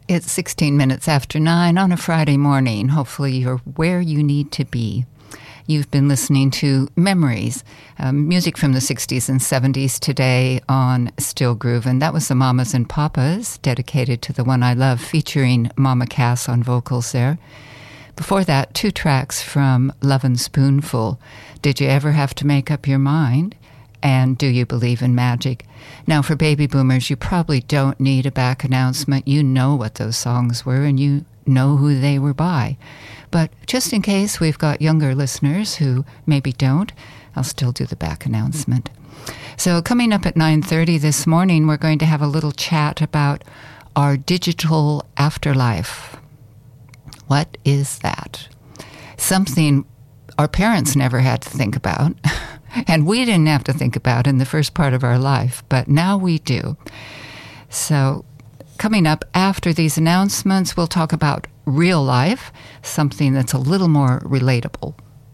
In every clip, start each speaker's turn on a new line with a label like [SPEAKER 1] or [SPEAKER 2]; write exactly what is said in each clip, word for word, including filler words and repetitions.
[SPEAKER 1] It's sixteen minutes after nine on a Friday morning. Hopefully you're where you need to be. You've been listening to Memories, um, music from the sixties and seventies today on Still Groovin'. That was the Mamas and Papas, dedicated to the one I love, featuring Mama Cass on vocals there. Before that, two tracks from Lovin' Spoonful, Did You Ever Have to Make Up Your Mind? And Do You Believe in Magic? Now, for baby boomers, you probably don't need a back announcement. You know what those songs were, and you know who they were by. But just in case we've got younger listeners who maybe don't, I'll still do the back announcement. So coming up at nine thirty this morning, we're going to have a little chat about our digital afterlife. What is that? Something our parents never had to think about. And we didn't have to think about in the first part of our life, but now we do. So coming up after these announcements, we'll talk about real life, something that's a little more relatable.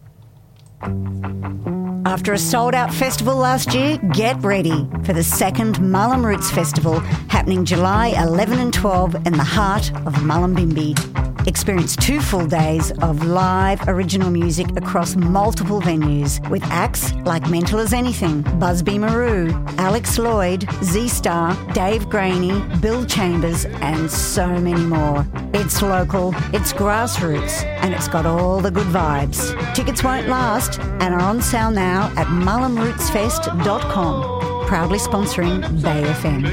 [SPEAKER 2] After a sold-out festival last year, get ready for the second Mullum Roots Festival happening July eleven and twelve in the heart of Mullumbimby. Experience two full days of live original music across multiple venues with acts like Mental as Anything, Busby Maru, Alex Lloyd, Z-Star, Dave Graney, Bill Chambers, and so many more. It's local, it's grassroots, and it's got all the good vibes. Tickets won't last and are on sale now at mullum roots fest dot com. Proudly sponsoring Bay F M.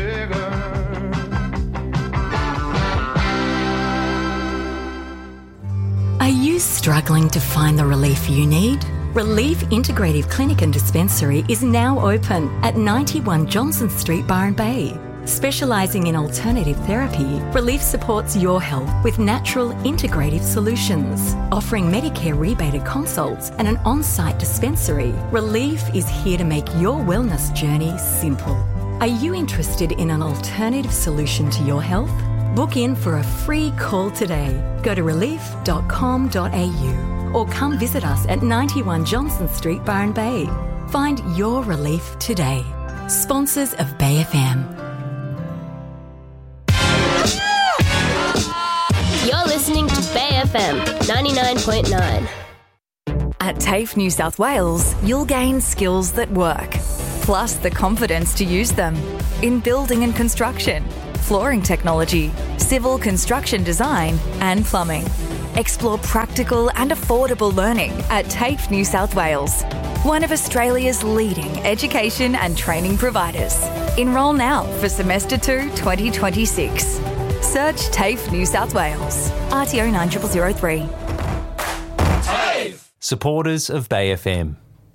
[SPEAKER 3] Are you struggling to find the relief you need? Relief Integrative Clinic and Dispensary is now open at ninety-one Johnson Street, Byron Bay. Specialising in alternative therapy, Relief supports your health with natural integrative solutions. Offering Medicare rebated consults and an on-site dispensary, Relief is here to make your wellness journey simple. Are you interested in an alternative solution to your health? Book in for a free call today. Go to relief dot com dot a u or come visit us at ninety-one Johnson Street, Byron Bay. Find your relief today. Sponsors of Bay F M.
[SPEAKER 4] You're listening to Bay F M ninety-nine point nine.
[SPEAKER 5] At TAFE New South Wales, you'll gain skills that work, plus the confidence to use them in building and construction, flooring technology, civil construction design, and plumbing. Explore practical and affordable learning at TAFE New South Wales, one of Australia's leading education and training providers. Enrol now for semester two twenty twenty-six. Search TAFE New South Wales. R T O nine zero zero zero three.
[SPEAKER 6] TAFE! Supporters of Bay F M.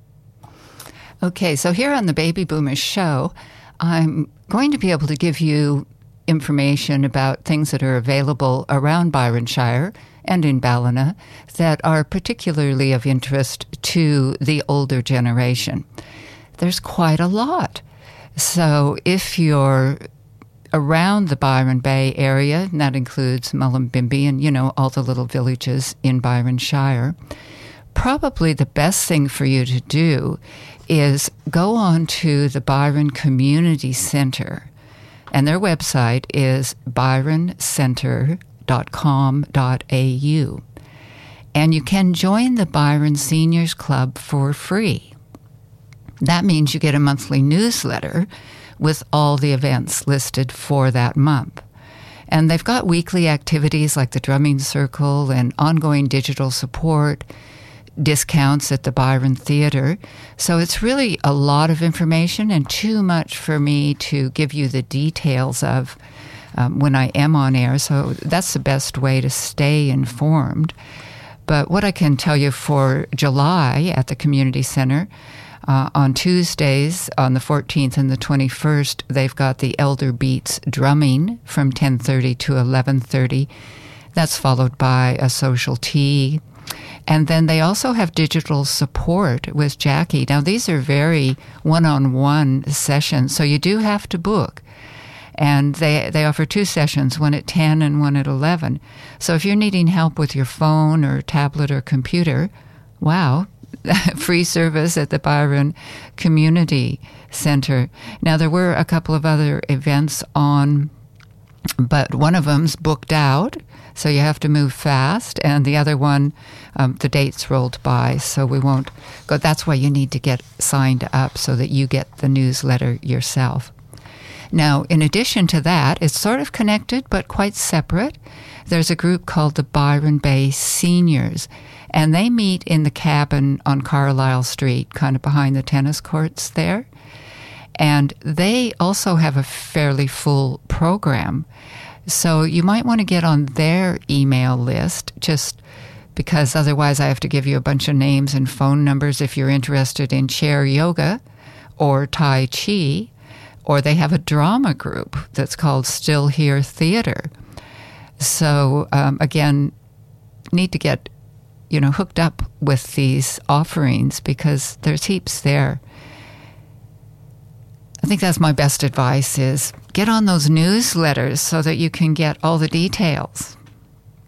[SPEAKER 1] Okay, so here on the Baby Boomers show, I'm going to be able to give you information about things that are available around Byron Shire and in Ballina that are particularly of interest to the older generation. There's quite a lot. So if you're around the Byron Bay area, and that includes Mullumbimby and, you know, all the little villages in Byron Shire, probably the best thing for you to do is go on to the Byron Community Centre. And their website is byron center dot com dot a u. And you can join the Byron Seniors Club for free. That means you get a monthly newsletter with all the events listed for that month. And they've got weekly activities like the drumming circle and ongoing digital support, discounts at the Byron Theatre. So it's really a lot of information and too much for me to give you the details of um, when I am on air. So that's the best way to stay informed. But what I can tell you for July at the Community Centre, uh, on Tuesdays, on the fourteenth and the twenty-first, they've got the Elder Beats drumming from ten thirty to eleven thirty. That's followed by a social tea. And then they also have digital support with Jackie. Now, these are very one-on-one sessions, so you do have to book. And they, they offer two sessions, one at ten and one at eleven. So if you're needing help with your phone or tablet or computer, wow, free service at the Byron Community Centre. Now, there were a couple of other events on but one of them's booked out, so you have to move fast, and the other one, um, the date's rolled by, so we won't go. That's why you need to get signed up so that you get the newsletter yourself. Now, in addition to that, it's sort of connected but quite separate. There's a group called the Byron Bay Seniors, and they meet in the cabin on Carlisle Street, kind of behind the tennis courts there. And they also have a fairly full program. So you might want to get on their email list, just because otherwise I have to give you a bunch of names and phone numbers if you're interested in chair yoga or Tai Chi, or they have a drama group that's called Still Here Theater. So um, again, need to get, you know, hooked up with these offerings because there's heaps there. I think that's my best advice is get on those newsletters so that you can get all the details.